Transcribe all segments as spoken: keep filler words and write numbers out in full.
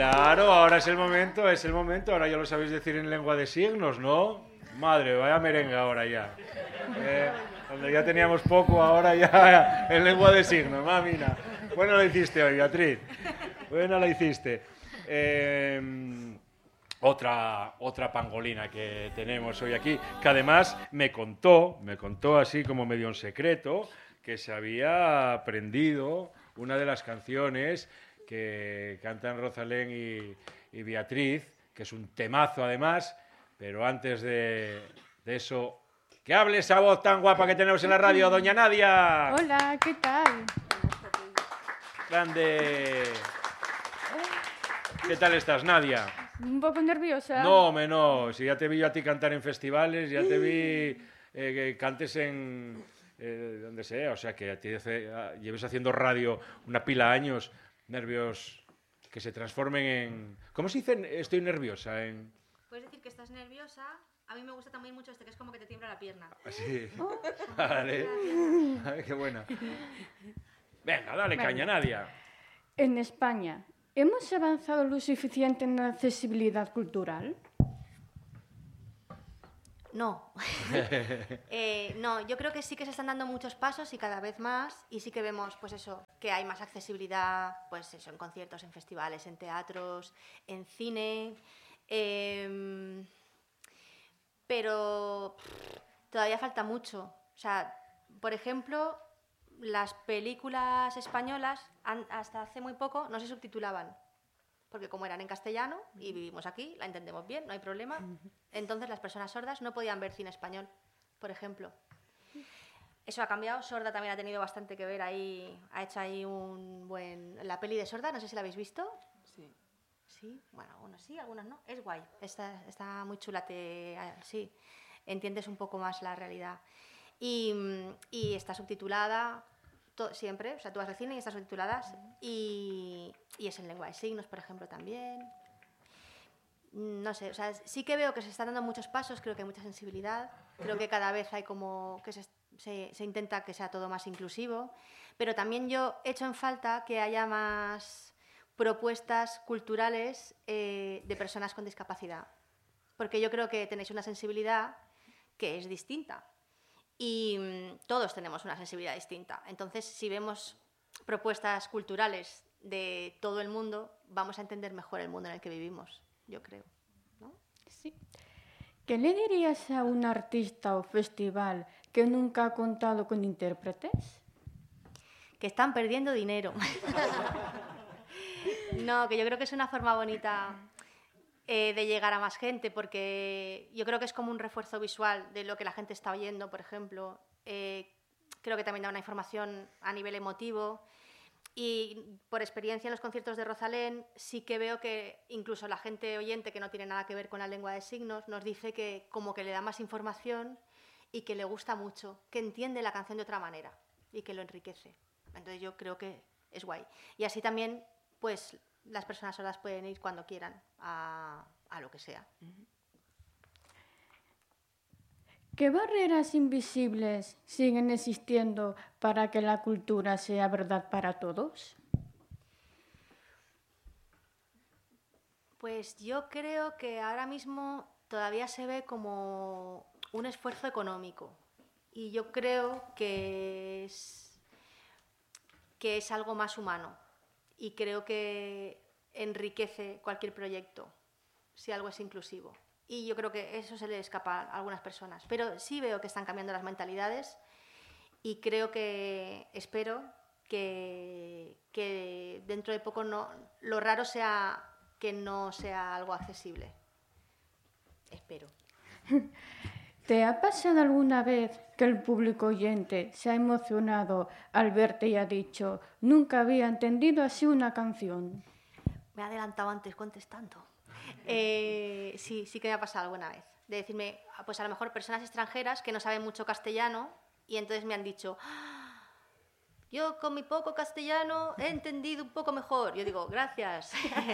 Claro, ahora es el momento, es el momento. Ahora ya lo sabéis decir en lengua de signos, ¿no? Madre, vaya merenga ahora ya. Eh, cuando ya teníamos poco, ahora ya en lengua de signos, mamina. Bueno lo hiciste hoy, Beatriz. Bueno lo hiciste. Eh, otra, otra pangolina que tenemos hoy aquí, que además me contó, me contó así como medio en secreto, que se había aprendido una de las canciones que cantan Rosalén y, y Beatriz, que es un temazo además, pero antes de, de eso, que hable esa voz tan guapa que tenemos en la radio, doña Nadia. Hola, ¿qué tal? Grande. ¿Qué tal estás, Nadia? Un poco nerviosa. No, me no. Si ya te vi yo a ti cantar en festivales, ya te vi eh, que cantes en eh, donde sea. O sea, que a ti hace, a, lleves haciendo radio una pila de años. Nervios que se transformen en... ¿Cómo se dice estoy nerviosa? En... Puedes decir que estás nerviosa. A mí me gusta también mucho este, que es como que te tiembla la pierna. Así. Oh. Vale. Ay, qué buena. Venga, dale Venga. caña, Nadia. En España, ¿hemos avanzado lo suficiente en la accesibilidad cultural? No. eh, no, yo creo que sí que se están dando muchos pasos y cada vez más, y sí que vemos, pues eso, que hay más accesibilidad, pues eso, en conciertos, en festivales, en teatros, en cine, eh, pero pff, todavía falta mucho. O sea, por ejemplo, las películas españolas han, hasta hace muy poco no se subtitulaban. Porque como eran en castellano y vivimos aquí, la entendemos bien, no hay problema. Entonces las personas sordas no podían ver cine español, por ejemplo. Eso ha cambiado. Sorda también ha tenido bastante que ver ahí, ha hecho ahí un buen... La peli de Sorda, no sé si la habéis visto. Sí. Sí, bueno, algunos sí, algunos no. Es guay, está, está muy chula, te, sí, entiendes un poco más la realidad. Y, y está subtitulada... Todo, siempre, o sea, tú vas al cine y estás subtituladas y, y es en lengua de signos, por ejemplo, también. No sé, o sea, sí que veo que se están dando muchos pasos, creo que hay mucha sensibilidad, creo que cada vez hay como que se, se, se intenta que sea todo más inclusivo, pero también yo echo en falta que haya más propuestas culturales eh, de personas con discapacidad, porque yo creo que tenéis una sensibilidad que es distinta. Y mmm, todos tenemos una sensibilidad distinta. Entonces, si vemos propuestas culturales de todo el mundo, vamos a entender mejor el mundo en el que vivimos, yo creo, ¿no? Sí. ¿Qué le dirías a un artista o festival que nunca ha contado con intérpretes? Que están perdiendo dinero. No, que yo creo que es una forma bonita Eh, de llegar a más gente, porque yo creo que es como un refuerzo visual de lo que la gente está oyendo, por ejemplo. Eh, creo que también da una información a nivel emotivo. Y por experiencia en los conciertos de Rosalén, sí que veo que incluso la gente oyente que no tiene nada que ver con la lengua de signos nos dice que como que le da más información y que le gusta mucho, que entiende la canción de otra manera y que lo enriquece. Entonces yo creo que es guay. Y así también, pues, las personas sordas pueden ir cuando quieran a, a lo que sea. ¿Qué barreras invisibles siguen existiendo para que la cultura sea verdad para todos? Pues yo creo que ahora mismo todavía se ve como un esfuerzo económico. Y yo creo que es, que es algo más humano. Y creo que enriquece cualquier proyecto si algo es inclusivo. Y yo creo que eso se le escapa a algunas personas. Pero sí veo que están cambiando las mentalidades y creo que, espero que, que dentro de poco no, lo raro sea que no sea algo accesible. Espero. ¿Te ha pasado alguna vez que el público oyente se ha emocionado al verte y ha dicho nunca había entendido así una canción? Me he adelantado antes contestando. Eh, sí, sí que me ha pasado alguna vez. De decirme, pues a lo mejor personas extranjeras que no saben mucho castellano y entonces me han dicho, ¡ah! Yo con mi poco castellano he entendido un poco mejor. Yo digo, gracias.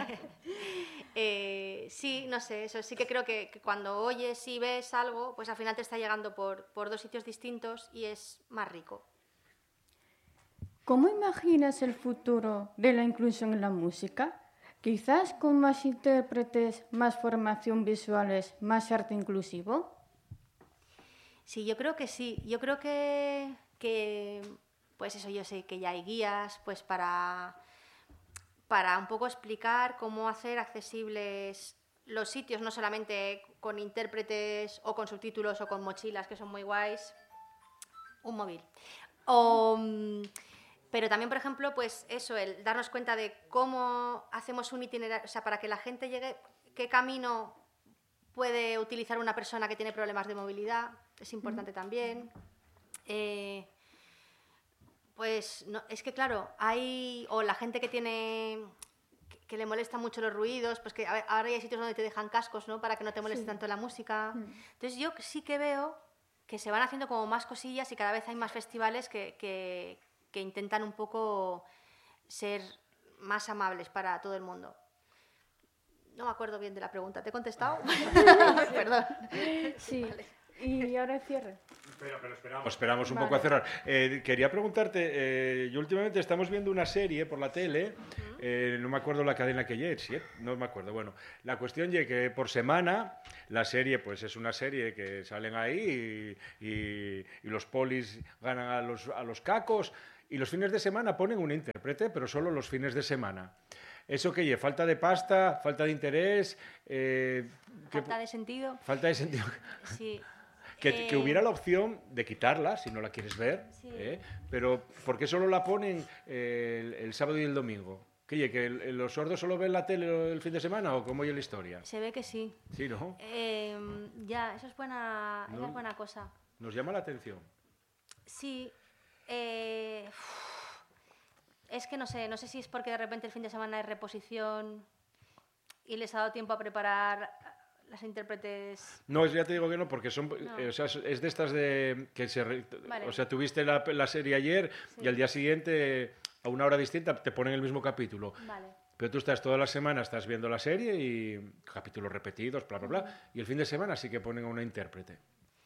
eh, sí, no sé, eso sí que creo que, que cuando oyes y ves algo, pues al final te está llegando por, por dos sitios distintos y es más rico. ¿Cómo imaginas el futuro de la inclusión en la música? Quizás con más intérpretes, más formación visuales, más arte inclusivo. Sí, yo creo que sí. Yo creo que, que pues eso, yo sé que ya hay guías pues para, para un poco explicar cómo hacer accesibles los sitios, no solamente con intérpretes o con subtítulos o con mochilas, que son muy guays, un móvil. O, pero también, por ejemplo, pues eso, el darnos cuenta de cómo hacemos un itinerario, o sea, para que la gente llegue, qué camino puede utilizar una persona que tiene problemas de movilidad, es importante mm. también. Eh, pues no, es que claro, hay, o la gente que tiene, que, que le molesta mucho los ruidos, pues que a ver, ahora hay sitios donde te dejan cascos, ¿no? Para que no te moleste sí. tanto la música. Mm. Entonces yo sí que veo que se van haciendo como más cosillas y cada vez hay más festivales que, que, que intentan un poco ser más amables para todo el mundo. No me acuerdo bien de la pregunta. ¿Te he contestado? Perdón. Sí. Vale. Y ahora cierre. Pero, pero esperamos, esperamos un vale. poco a cerrar. Eh, quería preguntarte, eh, yo últimamente estamos viendo una serie por la tele, uh-huh. eh, no me acuerdo la cadena que es, ¿sí? No me acuerdo. Bueno, la cuestión es que por semana la serie pues es una serie que salen ahí y, y, y los polis ganan a los, a los cacos y los fines de semana ponen un intérprete, pero solo los fines de semana. ¿Eso qué es? ¿Falta de pasta? ¿Falta de interés? Eh, ¿Falta de sentido? Falta de sentido. Sí. Que, eh... que hubiera la opción de quitarla, si no la quieres ver, sí. ¿eh? Pero ¿por qué solo la ponen eh, el, el sábado y el domingo? ¿Qué, que el, los sordos solo ven la tele el fin de semana o cómo es la historia? Se ve que sí. Sí, ¿no? Eh, ya, eso es buena, ¿no? Eso es buena cosa. Nos llama la atención. Sí. Eh... Es que no sé, no sé si es porque de repente el fin de semana hay reposición y les ha dado tiempo a preparar las intérpretes. No, ya te digo que no, porque son, no. Eh, o sea, es de estas de que se, vale. O sea, tuviste la, la serie ayer sí. y al día siguiente a una hora distinta te ponen el mismo capítulo. Vale. Pero tú estás toda la semana, estás viendo la serie y capítulos repetidos, bla, bla, bla, mm. y el fin de semana sí que ponen a una intérprete.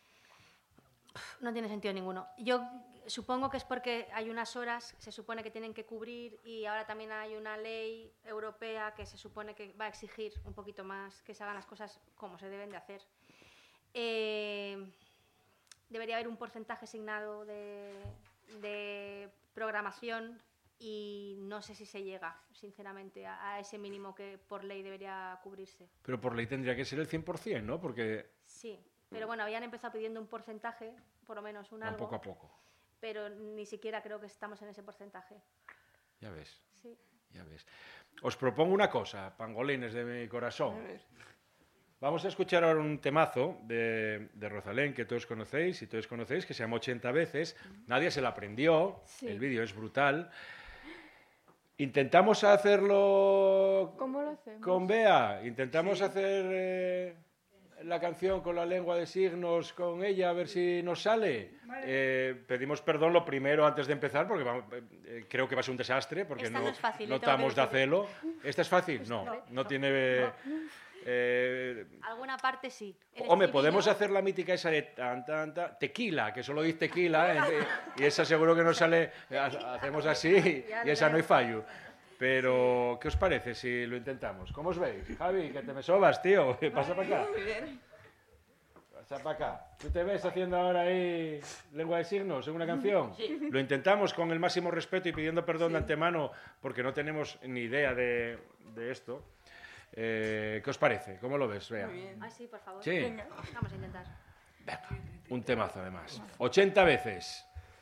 No tiene sentido ninguno. Yo supongo que es porque hay unas horas que se supone que tienen que cubrir y ahora también hay una ley europea que se supone que va a exigir un poquito más que se hagan las cosas como se deben de hacer. Eh, debería haber un porcentaje asignado de, de programación y no sé si se llega, sinceramente, a, a ese mínimo que por ley debería cubrirse. Pero por ley tendría que ser el cien por ciento, ¿no? Porque... Sí. Pero bueno, habían empezado pidiendo un porcentaje, por lo menos un algo. Poco a poco. Pero ni siquiera creo que estamos en ese porcentaje. Ya ves. Sí. Ya ves. Os propongo una cosa, pangolines de mi corazón. A ver. Vamos a escuchar ahora un temazo de, de Rosalén, que todos conocéis, y todos conocéis, que se llama ochenta veces. Nadie se la aprendió, sí. El vídeo es brutal. Intentamos hacerlo... ¿Cómo lo hacemos? Con Bea. Intentamos sí. hacer... Eh, la canción con la lengua de signos con ella, a ver si nos sale. Vale. Eh, pedimos perdón lo primero antes de empezar, porque vamos, eh, creo que va a ser un desastre, porque Esta no, no es fácil, no estamos de hacerlo. ¿Esta es fácil? No, no, no tiene... No. Eh, Alguna parte sí. Hombre, podemos hacer la mítica esa de tan, tan, tan, tequila, que solo dice tequila, eh, y esa seguro que nos sale, hacemos así, y esa no hay fallo. Pero, ¿qué os parece si lo intentamos? ¿Cómo os veis? Javi, que te me sobas, tío. Pasa para acá. Muy bien. Pasa para acá. ¿Tú te ves haciendo ahora ahí lengua de signos en una canción? Sí. Lo intentamos con el máximo respeto y pidiendo perdón sí. de antemano porque no tenemos ni idea de, de esto. Eh, ¿Qué os parece? ¿Cómo lo ves, Bea? Muy bien. Ay, sí, por favor. Sí. Venga. Vamos a intentar. Venga, un temazo además. ochenta veces.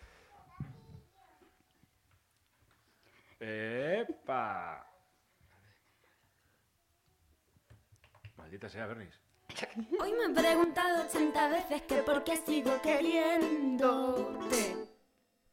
¡Epa! Maldita sea, Bernis. Hoy me he preguntado ochenta veces que por qué sigo queriéndote.